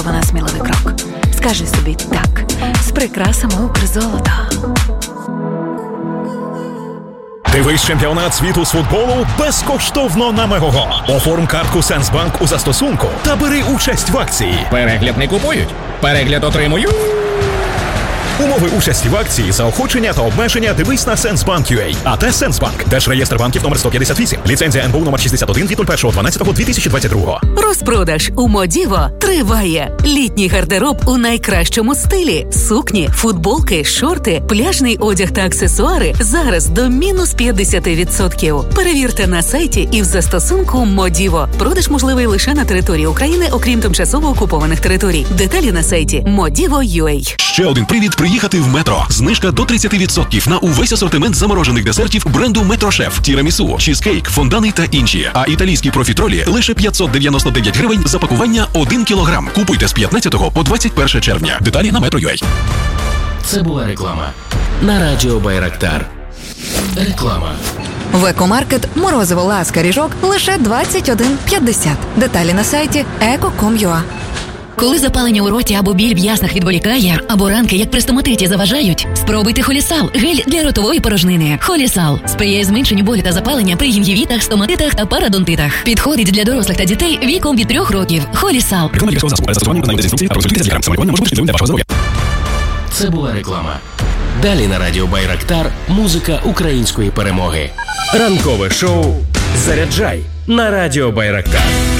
Вона сміливий крок. Скажи собі так з прикрасами Укрзолота. Дивись чемпіонат світу з футболу безкоштовно на Мегого. Оформ картку Сенсбанк у застосунку та бери участь в акції. Перегляд не купують, перегляд отримують. Умови участі в акції, заохочення та обмеження дивись на Сенсбанк.ua. АТ Сенсбанк. Держреєстр банків номер 158. Ліцензія НБУ номер 61 від 01.12.2022. Розпродаж у Модіво триває. Літній гардероб у найкращому стилі. Сукні, футболки, шорти, пляжний одяг та аксесуари зараз до мінус 50%. Перевірте на сайті і в застосунку Модіво. Продаж можливий лише на території України, окрім тимчасово окупованих територій. Деталі на сайті Modivo.ua. Ще один привід приїхати в Метро. Знижка до 30% на увесь асортимент заморожених десертів бренду Метрошеф, тірамісу, чізкейк, фондани та інші. А італійські профітролі лише 599 гривень за пакування 1 кілограм. Купуйте з 15 по 21 червня. Деталі на Metro.ua. Це була реклама на радіо Байрактар. Реклама. В екомаркет морозиво ласка ріжок лише 21,50. Деталі на сайті eco.com.ua. Коли запалення у роті або біль в яснах відволікає, або ранки, як при стоматиті, заважають, спробуйте Холісал – гель для ротової порожнини. Холісал сприяє зменшенню болю та запалення при гінгівітах, стоматитах та парадонтитах. Підходить для дорослих та дітей віком від 3 років. Холісал. Це була реклама. Далі на радіо Байрактар музика української перемоги. Ранкове шоу «Заряджай» на радіо Байрактар.